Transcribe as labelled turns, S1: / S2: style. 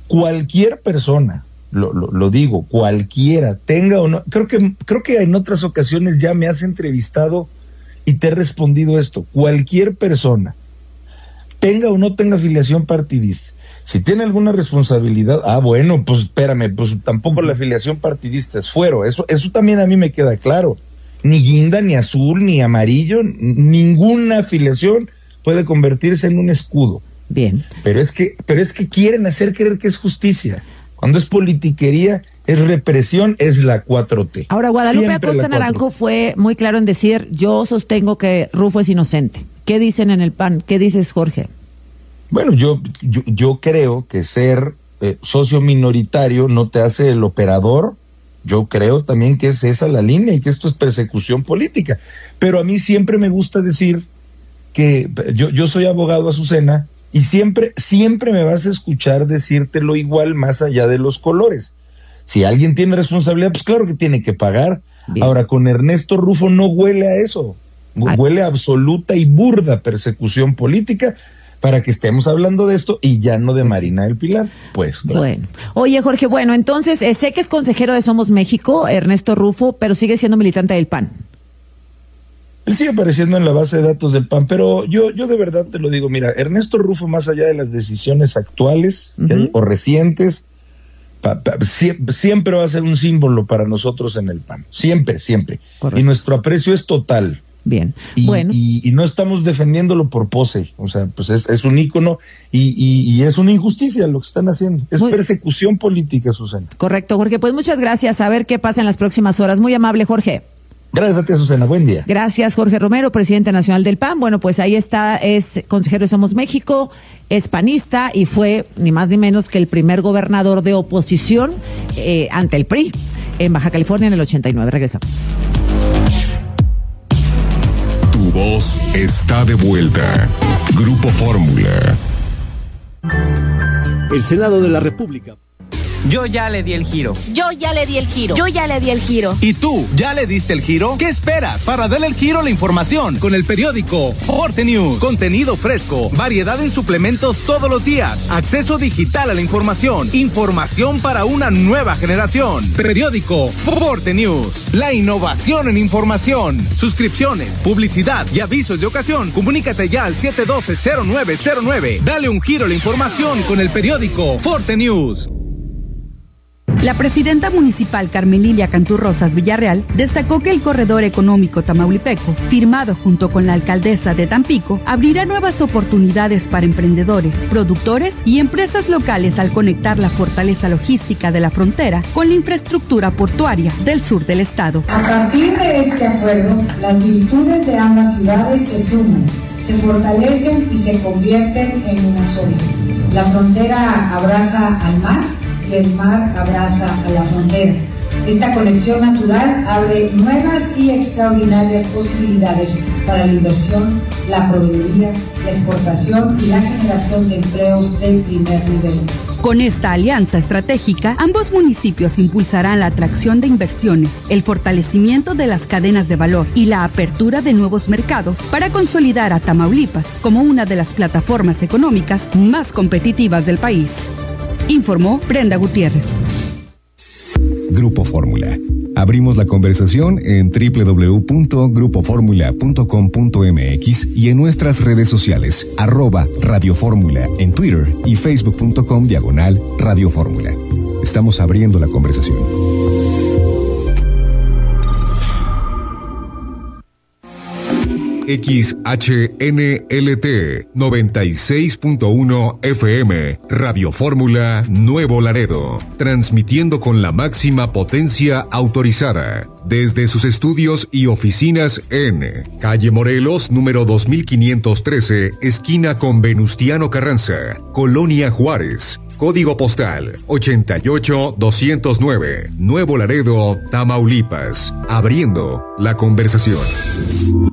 S1: cualquier persona, lo digo, cualquiera, tenga o no, creo que en otras ocasiones ya me has entrevistado y te he respondido esto, cualquier persona, tenga o no tenga afiliación partidista, si tiene alguna responsabilidad, bueno, pues espérame, pues tampoco la afiliación partidista es fuero, eso también a mí me queda claro, ni guinda, ni azul, ni amarillo, ninguna afiliación puede convertirse en un escudo.
S2: Bien.
S1: Pero es que quieren hacer creer que es justicia. Cuando es politiquería, es represión, es la 4T.
S2: Ahora, Guadalupe
S1: Siempre
S2: Acosta Naranjo fue muy claro en decir, yo sostengo que Rufo es inocente. ¿Qué dicen en el PAN? ¿Qué dices, Jorge?
S1: Bueno, yo creo que ser socio minoritario no te hace el operador. Yo creo también que es esa la línea y que esto es persecución política. Pero a mí siempre me gusta decir que yo soy abogado, Azucena, y siempre me vas a escuchar decírtelo igual más allá de los colores. Si alguien tiene responsabilidad, pues claro que tiene que pagar. Bien. Ahora, con Ernesto Rufo no huele a eso. Huele a absoluta y burda persecución política para que estemos hablando de esto y ya no de Marina del Pilar. Pues, claro.
S2: Bueno. Oye, Jorge, entonces, sé que es consejero de Somos México, Ernesto Rufo, pero sigue siendo militante del PAN.
S1: Él sigue apareciendo en la base de datos del PAN, pero yo de verdad te lo digo, mira, Ernesto Rufo, más allá de las decisiones actuales o recientes, siempre va a ser un símbolo para nosotros en el PAN, siempre. Correcto. Y nuestro aprecio es total.
S2: Bien,
S1: y no estamos defendiéndolo por pose, o sea, pues es un ícono y es una injusticia lo que están haciendo, es persecución política, Susana.
S2: Correcto, Jorge, pues muchas gracias, a ver qué pasa en las próximas horas, muy amable, Jorge.
S1: Gracias a ti, Azucena. Buen día.
S2: Gracias, Jorge Romero, presidente nacional del PAN. Bueno, pues ahí está, es consejero de Somos México, es panista y fue ni más ni menos que el primer gobernador de oposición ante el PRI en Baja California en el 89. Regresamos.
S3: Tu voz está de vuelta. Grupo Fórmula.
S4: El Senado de la República.
S5: Yo ya le di el giro.
S6: Yo ya le di el giro. Yo ya le di el giro.
S7: ¿Y tú ya le diste el giro? ¿Qué esperas para darle el giro a la información? Con el periódico Forte News. Contenido fresco, variedad en suplementos todos los días, acceso digital a la información, información para una nueva generación. Periódico Forte News. La innovación en información. Suscripciones, publicidad y avisos de ocasión. Comunícate ya al 712-0909. Dale un giro a la información con el periódico Forte News.
S8: La presidenta municipal Carmen Lilia Cantú Rosas Villarreal destacó que el corredor económico tamaulipeco, firmado junto con la alcaldesa de Tampico, abrirá nuevas oportunidades para emprendedores, productores y empresas locales al conectar la fortaleza logística de la frontera con la infraestructura portuaria del sur del estado.
S9: A partir de este acuerdo, las virtudes de ambas ciudades se suman, se fortalecen y se convierten en una sola. La frontera abraza al mar y el mar abraza a la frontera. Esta conexión natural abre nuevas y extraordinarias posibilidades para la inversión, la proveeduría, la exportación y la generación de empleos de primer nivel.
S8: Con esta alianza estratégica, ambos municipios impulsarán la atracción de inversiones, el fortalecimiento de las cadenas de valor y la apertura de nuevos mercados para consolidar a Tamaulipas como una de las plataformas económicas más competitivas del país. Informó Brenda Gutiérrez.
S3: Grupo Fórmula. Abrimos la conversación en www.grupoformula.com.mx y en nuestras redes sociales, @Radio Fórmula en Twitter y facebook.com/Radio Fórmula. Estamos abriendo la conversación. XHNLT 96.1 FM, Radio Fórmula Nuevo Laredo, transmitiendo con la máxima potencia autorizada, desde sus estudios y oficinas en Calle Morelos, número 2513, esquina con Venustiano Carranza, Colonia Juárez. Código postal 88209, Nuevo Laredo, Tamaulipas. Abriendo la conversación.